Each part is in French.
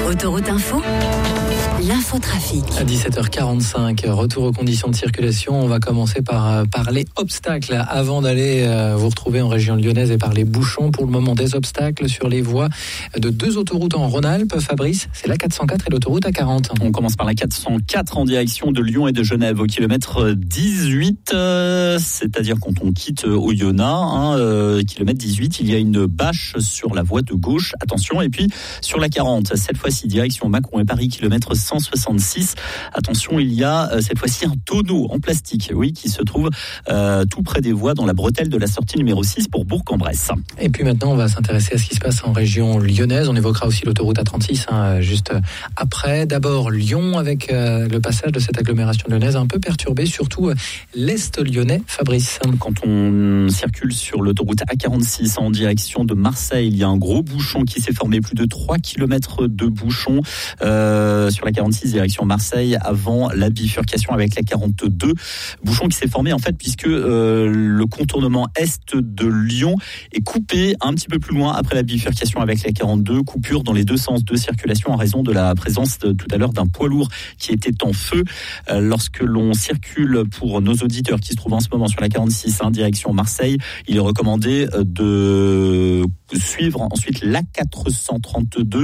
Autoroute Info, l'infotrafic. À 17h45, retour aux conditions de circulation. On va commencer par parler obstacles avant d'aller vous retrouver en région lyonnaise et parler bouchons. Pour le moment, des obstacles sur les voies de deux autoroutes en Rhône-Alpes. Fabrice, c'est la 404 et l'autoroute A40. On commence par la 404 en direction de Lyon et de Genève au kilomètre 18, c'est-à-dire quand on quitte Oyonnax, kilomètre 18, il y a une bâche sur la voie de gauche. Attention, et puis sur la 40, cette fois-ci direction Macron et Paris, kilomètre 166. Attention, il y a cette fois-ci un tonneau en plastique, qui se trouve tout près des voies dans la bretelle de la sortie numéro 6 pour Bourg-en-Bresse. Et puis maintenant, on va s'intéresser à ce qui se passe en région lyonnaise. On évoquera aussi l'autoroute A36 juste après. D'abord Lyon avec le passage de cette agglomération lyonnaise un peu perturbée, surtout l'est lyonnais. Fabrice. Quand on circule sur l'autoroute A46 en direction de Marseille, il y a un gros bouchon qui s'est formé, plus de 3 km de bouchon sur la 46 direction Marseille avant la bifurcation avec la 42. Bouchon qui s'est formé en fait puisque le contournement est de Lyon est coupé un petit peu plus loin après la bifurcation avec la 42. Coupure dans les deux sens de circulation en raison de la présence tout à l'heure d'un poids lourd qui était en feu. Lorsque l'on circule, pour nos auditeurs qui se trouvent en ce moment sur la 46 direction Marseille, il est recommandé de suivre ensuite la 432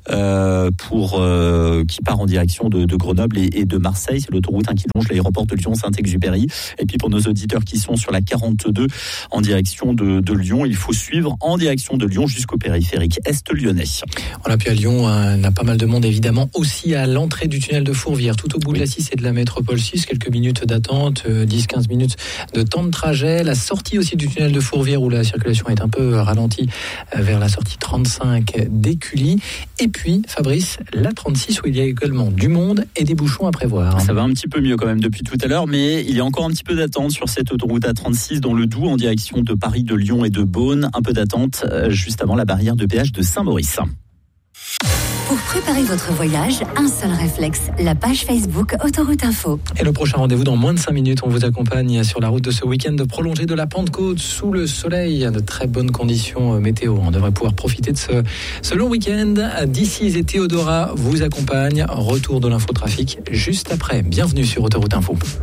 qui part en direction de Grenoble et de Marseille. C'est l'autoroute qui longe l'aéroport de Lyon-Saint-Exupéry. Et puis pour nos auditeurs qui sont sur la 42 en direction de Lyon, il faut suivre en direction de Lyon jusqu'au périphérique est lyonnais. Voilà, puis à Lyon, on a pas mal de monde évidemment aussi à l'entrée du tunnel de Fourvière, tout au bout de la 6 et de la métropole 6, quelques minutes d'attente, 10-15 minutes de temps de trajet. La sortie aussi du tunnel de Fourvière où la circulation est un peu ralentie vers la sortie 35 d'Écully. Et puis, Fabrice, la 36 où il y a également du monde et des bouchons à prévoir. Ça va un petit peu mieux quand même depuis tout à l'heure, mais il y a encore un petit peu d'attente sur cette autoroute A36 dans le Doubs en direction de Paris, de Lyon et de Beaune. Un peu d'attente juste avant la barrière de péage de Saint-Maurice. Pour préparer votre voyage, un seul réflexe, la page Facebook Autoroute Info. Et le prochain rendez-vous dans moins de 5 minutes. On vous accompagne sur la route de ce week-end prolongé de la Pentecôte sous le soleil. De très bonnes conditions météo. On devrait pouvoir profiter de ce long week-end. D'ici et Théodora vous accompagne. Retour de l'infotrafic juste après. Bienvenue sur Autoroute Info.